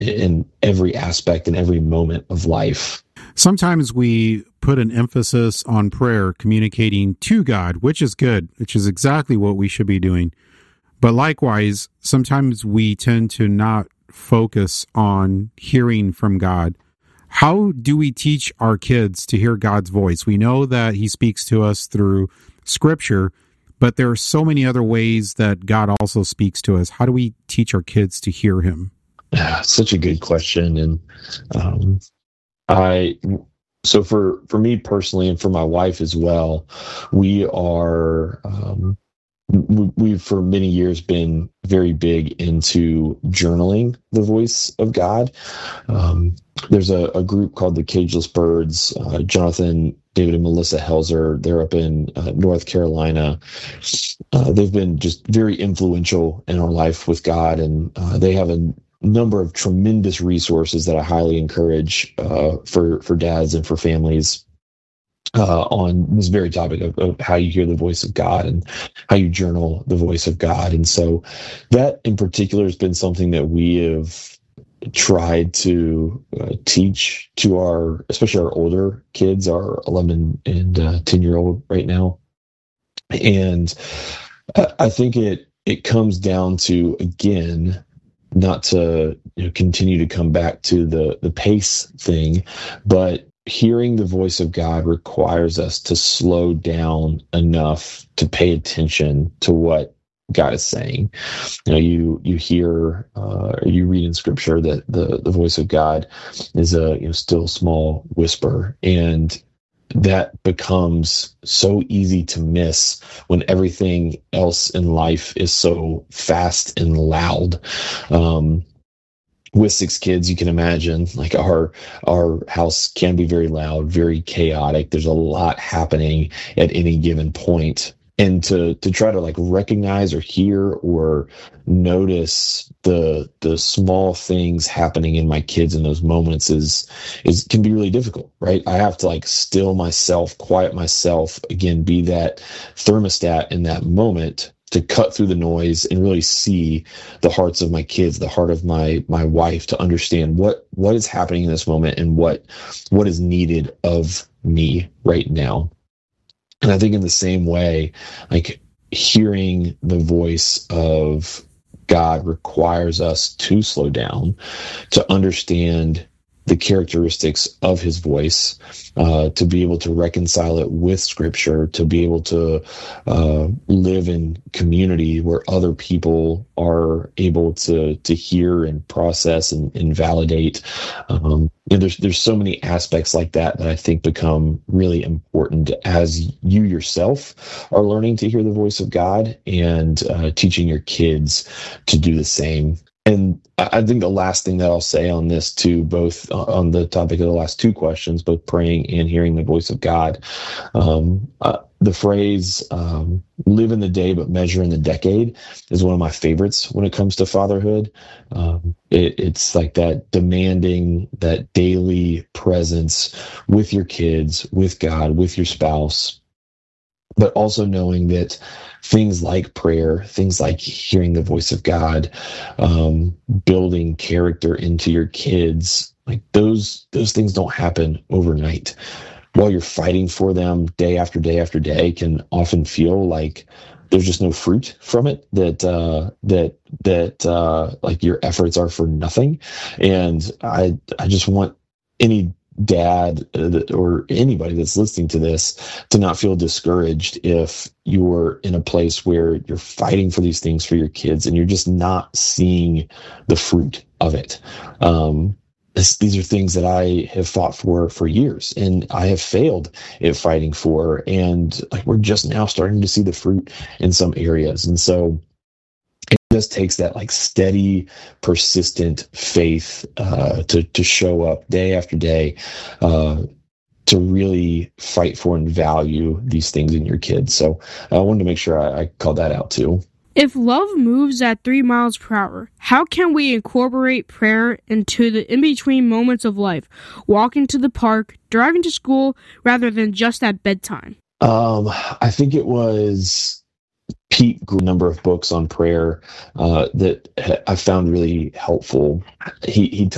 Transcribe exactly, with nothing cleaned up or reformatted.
in every aspect and every moment of life. Sometimes we put an emphasis on prayer, communicating to God, which is good, which is exactly what we should be doing. But likewise, sometimes we tend to not focus on hearing from God. How do we teach our kids to hear God's voice? We know that he speaks to us through Scripture, but there are so many other ways that God also speaks to us. How do we teach our kids to hear him? Yeah, such a good question. And um, I, so for, for me personally and for my wife as well, we are, um, we, we've for many years been very big into journaling the voice of God. Um, there's a, a group called the Cageless Birds, uh, Jonathan, David, and Melissa Helzer. They're up in uh, North Carolina. Uh, they've been just very influential in our life with God, and uh, they have a number of tremendous resources that I highly encourage uh, for for dads and for families uh, on this very topic of, of how you hear the voice of God and how you journal the voice of God. And so that in particular has been something that we have tried to uh, teach to our, especially our older kids, our eleven and uh, ten year old right now. And I, I think it it comes down to, again, not to you know, continue to come back to the the pace thing, but hearing the voice of God requires us to slow down enough to pay attention to what God is saying. You know, you you hear, uh, you read in Scripture that the the voice of God is a you know still small whisper, and that becomes so easy to miss when everything else in life is so fast and loud. Um, with six kids, you can imagine, like our our house can be very loud, very chaotic. There's a lot happening at any given point. And to to try to like recognize or hear or notice the the small things happening in my kids in those moments is is can be really difficult, right? I have to like still myself, quiet myself, again, be that thermostat in that moment to cut through the noise and really see the hearts of my kids, the heart of my my wife, to understand what what is happening in this moment and what what is needed of me right now. And I think in the same way, like hearing the voice of God requires us to slow down, to understand the characteristics of his voice, uh, to be able to reconcile it with Scripture, to be able to uh, live in community where other people are able to to hear and process and, and validate. Um, and there's there's so many aspects like that that I think become really important as you yourself are learning to hear the voice of God and uh, teaching your kids to do the same. And I think the last thing that I'll say on this too, both on the topic of the last two questions, both praying and hearing the voice of God, um, uh, the phrase um, live in the day but measure in the decade is one of my favorites when it comes to fatherhood. Um, it, it's like that demanding that daily presence with your kids, with God, with your spouse, but also knowing that things like prayer, things like hearing the voice of God, um, building character into your kids, like those those things don't happen overnight. While you're fighting for them day after day after day, can often feel like there's just no fruit from it, that uh, that that uh, like your efforts are for nothing. And I I just want any dad or anybody that's listening to this to not feel discouraged if you're in a place where you're fighting for these things for your kids and you're just not seeing the fruit of it. Um, this, these are things that I have fought for for years, and I have failed at fighting for, and like we're just now starting to see the fruit in some areas. And so it just takes that like steady, persistent faith uh, to to show up day after day, uh, to really fight for and value these things in your kids. So I wanted to make sure I, I called that out too. If love moves at three miles per hour, how can we incorporate prayer into the in-between moments of life, walking to the park, driving to school, rather than just at bedtime? Um, I think it was Pete Grew, a number of books on prayer uh, that I found really helpful. He he